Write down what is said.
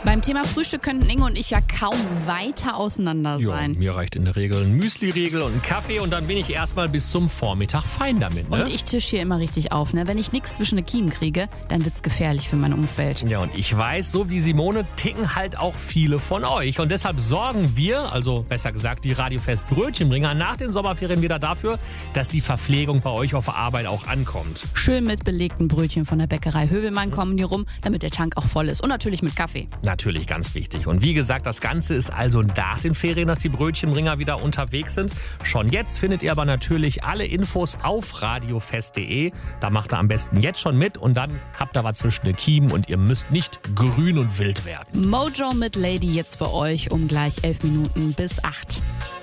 Beim Thema Frühstück könnten Inge und ich ja kaum weiter auseinander sein. Ja, mir reicht in der Regel ein Müsli-Riegel und ein Kaffee und dann bin ich erstmal bis zum Vormittag fein damit. Ne? Und ich tisch hier immer richtig auf. Ne? Wenn ich nichts zwischen den Kiemen kriege, dann wird's gefährlich für mein Umfeld. Ja, und ich weiß, so wie Simone ticken halt auch viele von euch. Und deshalb sorgen wir, also besser gesagt die Radiofest Brötchenbringer, nach den Sommerferien wieder dafür, dass die Verpflegung bei euch auf der Arbeit auch ankommt. Schön mit belegten Brötchen von der Bäckerei Hövelmann kommen die rum, damit der Tank auch voll ist. Und natürlich mit Kaffee. Natürlich, ganz wichtig. Und wie gesagt, das Ganze ist also nach den Ferien, dass die Brötchenbringer wieder unterwegs sind. Schon jetzt findet ihr aber natürlich alle Infos auf radiofest.de. Da macht ihr am besten jetzt schon mit und dann habt ihr was zwischen den Kiemen und ihr müsst nicht grün und wild werden. Mojo mit Lady jetzt für euch um gleich 11 Minuten bis 8.